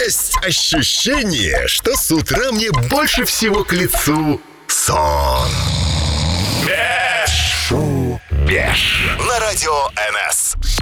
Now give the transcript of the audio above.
Есть ощущение, что с утра мне больше всего к лицу сон. Шоу «Беш» на радио НС.